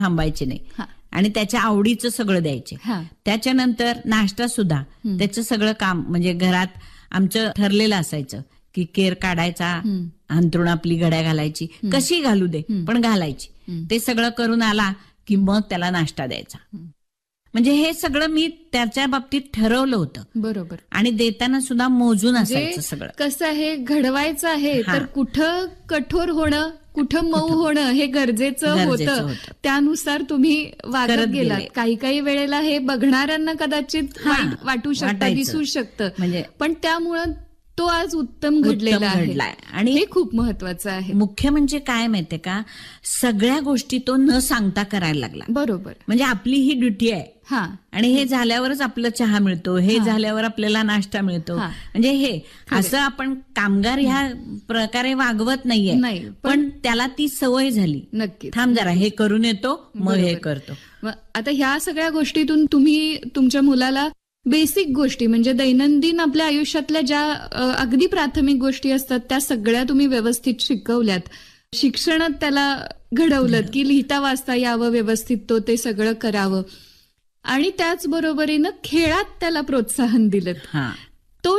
थांबायचे नाही आणि त्याच्या आवडीचं सगळं द्यायचे. त्याच्यानंतर नाश्ता सुद्धा त्याचं सगळं काम म्हणजे घरात आमचं ठरलेलं असायचं की केर काढायचा, अंथरुण आपली घड्या घालायची, कशी घालू दे पण घालायची. ते सगळं करून आला की मग त्याला नाश्ता द्यायचा. म्हणजे हे सगळं मी त्याच्या बाबतीत ठरवलं होतं. बरोबर. आणि देताना सुद्धा मोजून असायचं सगळं. कसं आहे, घडवायचं आहे तर कुठं कठोर होणं, कुठं मऊ होणं हे गरजेचं होतं. त्यानुसार तुम्ही वागत गेलात. काही काही वेळेला हे बघणाऱ्यांना कदाचित वाटू शकतं, दिसू शकतं, म्हणजे पण त्यामुळं तो आज उत्तम घडलेला आहे आणि हे खूप महत्वाचं आहे. मुख्य म्हणजे काय माहितीये का, सगळ्या गोष्टी तो न सांगता करायला लागला. बरोबर. म्हणजे आपली ही ड्युटी आहे आणि हे झाल्यावरच आपलं चहा मिळतो, हे झाल्यावर आपल्याला नाश्ता मिळतो. म्हणजे हे असं आपण कामगार ह्या प्रकारे वागवत नाहीये, पण त्याला ती सवय झाली. नक्की. थांब जरा हे करून येतो मग हे करतो. आता ह्या सगळ्या गोष्टीतून तुम्ही तुमच्या मुलाला बेसिक गोष्टी म्हणजे दैनंदिन आपल्या आयुष्यातल्या ज्या अगदी प्राथमिक गोष्टी असतात त्या सगळ्या तुम्ही व्यवस्थित शिकवल्यात. शिक्षणात त्याला घडवलं की लिहिता वाचता यावं, व्यवस्थित तो ते सगळं करावं आणि त्याचबरोबरीनं खेळात त्याला प्रोत्साहन दिलं. तो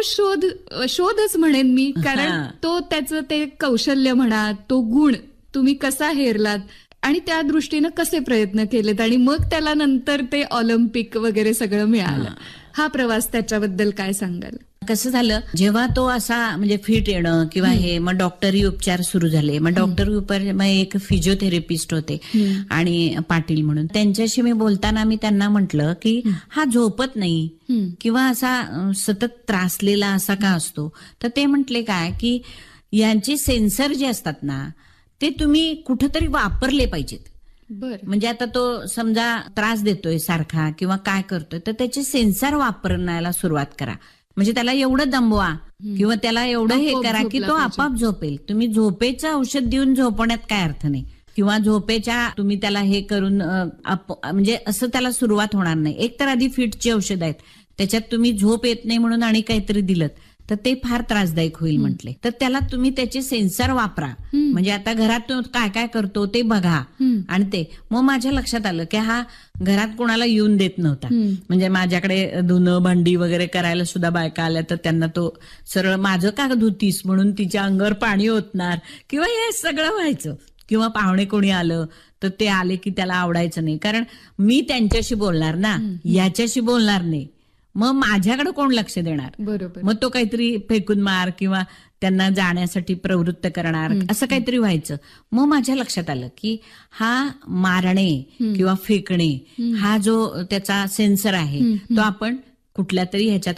शोधच म्हणेन मी, कारण तो त्याचं ते कौशल्य म्हणा, तो गुण तुम्ही कसा हेरलात आणि त्या दृष्टीनं कसे प्रयत्न केलेत आणि मग त्याला नंतर ते ऑलिम्पिक वगैरे सगळं मिळालं. हा प्रवास त्याच्याबद्दल काय सांगाल? कसं झालं, जेव्हा तो असा म्हणजे फिट येणं किंवा हे, मग डॉक्टरी उपचार सुरू झाले. मग डॉक्टरी उपचार एक फिजिओथेरपिस्ट होते आणि पाटील म्हणून, त्यांच्याशी मी बोलताना मी त्यांना म्हटलं की हा झोपत नाही किंवा असा सतत त्रासलेला असा का असतो. तर ते म्हटले काय की यांचे सेन्सर जे असतात ना ते तुम्ही कुठंतरी वापरले पाहिजेत. म्हणजे आता तो समजा त्रास देतोय सारखा किंवा काय करतोय तर त्याचे सेन्सर वापरण्याला सुरुवात करा. म्हणजे त्याला एवढं दमवा किंवा त्याला एवढं हे करा की तो आपाप झोपेल. तुम्ही झोपेचं औषध देऊन झोपण्यात काय अर्थ नाही किंवा झोपेच्या तुम्ही त्याला हे करून म्हणजे असं त्याला सुरुवात होणार नाही. एक तर आधी फिटची औषध आहेत, त्याच्यात तुम्ही झोप येत नाही म्हणून आणि काहीतरी दिलं तर ते फार त्रासदायक होईल म्हटले. तर त्याला तुम्ही त्याचे सेन्सर वापरा. म्हणजे आता घरात काय काय करतो ते बघा आणि ते. मग माझ्या लक्षात आलं की हा घरात कोणाला येऊन देत नव्हता. म्हणजे माझ्याकडे धुणं भांडी वगैरे करायला सुद्धा बायका आल्या तर त्यांना तो सरळ माझं का धुतीस म्हणून तिच्या अंगावर पाणी ओतणार किंवा हे सगळं व्हायचं. किंवा पाहुणे कोणी आलं तर ते आले की त्याला आवडायचं नाही, कारण मी त्यांच्याशी बोलणार ना, याच्याशी बोलणार नाही. मग माझ्याकडे कोण लक्ष देणार. बरोबर. मग तो काहीतरी फेकून मार किंवा त्यांना जाण्यासाठी प्रवृत्त करणार असं काहीतरी व्हायचं. मग माझ्या लक्षात आलं की हा मारणे किंवा फेकणे हा जो त्याचा सेन्सर आहे तो आपण कुठल्या तरी ह्याच्यात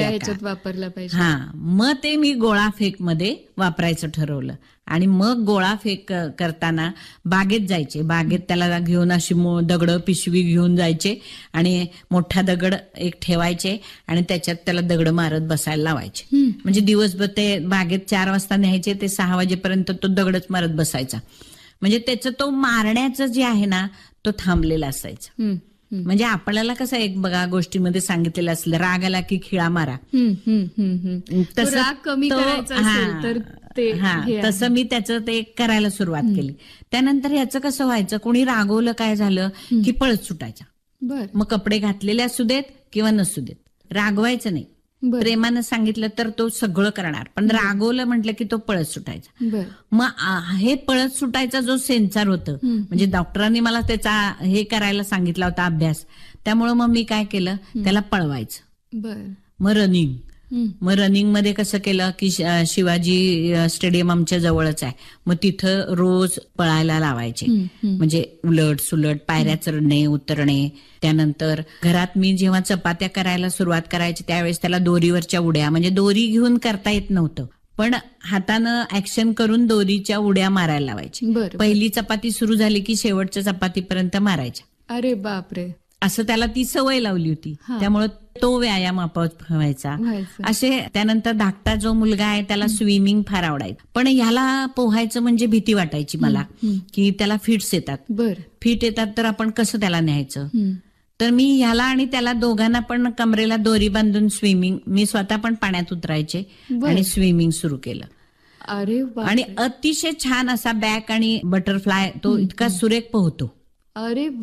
वापरला पाहिजे. मग ते मी गोळा फेक मध्ये वापरायचं ठरवलं आणि मग गोळा फेक करताना बागेत जायचे. बागेत त्याला घेऊन अशी दगड पिशवी घेऊन जायचे आणि मोठा दगड एक ठेवायचे आणि त्याच्यात त्याला दगड मारत बसायला लावायचे. म्हणजे दिवसभर ते बागेत 4 वाजता न्यायचे ते 6 वाजेपर्यंत तो दगडच मारत बसायचा. म्हणजे त्याचं तो मारण्याचं जे आहे ना तो थांबलेला असायचा. म्हणजे आपल्याला कसं एक बघा गोष्टीमध्ये सांगितलेलं असलं राग आला की खिळा मारा, राग कमी करायचा असेल तर तसं मी त्याचं ते करायला सुरुवात केली. त्यानंतर ह्याचं कसं व्हायचं, कोणी रागवलं काय झालं की पळत सुटायचा. मग कपडे घातलेले असू देत किंवा नसू देत, रागवायचं नाही. प्रेमानं सांगितलं तर तो सगळं करणार, पण रागवलं म्हटलं की तो पळत सुटायचा. मग हे पळत सुटायचा जो सेन्सर होतं, म्हणजे डॉक्टरांनी मला त्याचा हे करायला सांगितला होता अभ्यास, त्यामुळे मग मी काय केलं त्याला पळवायचं. मग रनिंग मध्ये कसं केलं की शिवाजी स्टेडियम आमच्या जवळच आहे, मग तिथं रोज पळायला लावायचे. म्हणजे उलट सुलट पायऱ्या चढणे उतरणे. त्यानंतर घरात मी जेव्हा चपात्या करायला सुरुवात करायची त्यावेळेस त्याला दोरीवरच्या उड्या, म्हणजे दोरी घेऊन करता येत नव्हतं पण हातानं ऍक्शन करून दोरीच्या उड्या मारायला लावायची. पहिली चपाती सुरू झाली की शेवटच्या चपातीपर्यंत मारायच्या. अरे बापरे. असं त्याला ती सवय लावली होती, त्यामुळे तो व्यायाम आपोआप व्हायचा. असे त्यानंतर धाकटा जो मुलगा आहे त्याला स्विमिंग फार आवडायचं, पण ह्याला पोहायचं म्हणजे भीती वाटायची मला की त्याला फिट्स येतात. फिट येतात तर आपण कसं त्याला न्यायचं. तर मी ह्याला आणि त्याला दोघांना पण कमरेला दोरी बांधून स्विमिंग, मी स्वतः पण पाण्यात उतरायचे आणि स्विमिंग सुरू केलं. अरे आणि अतिशय छान असा बॅक आणि बटरफ्लाय तो इतका सुरेख पोहतो. अरे